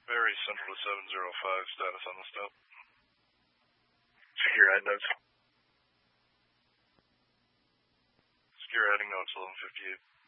Very central to 705, status on the stop. Secure head notes. Secure heading notes 1158.